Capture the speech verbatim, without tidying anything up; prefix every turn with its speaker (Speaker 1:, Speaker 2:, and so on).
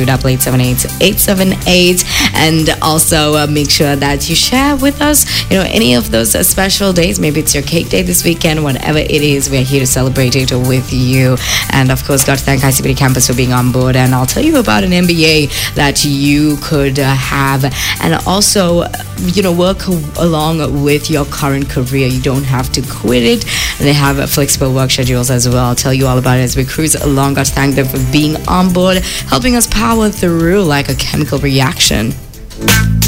Speaker 1: two eight seven eight eight seven eight. And also uh, make sure that you share with us, you know, any of those uh, special days. Maybe it's your cake day this weekend, whatever it is, we're here to celebrate it with you. And of course, got to thank I C B D Campus for being on board. And I'll tell you about an M B A that you could uh, have, and also, you know, work along with your current career. You don't have to quit it. And they have flexible work schedules as well. I'll tell you all about it as we cruise along. Got to thank them for being on board, helping us power through like a chemical reaction.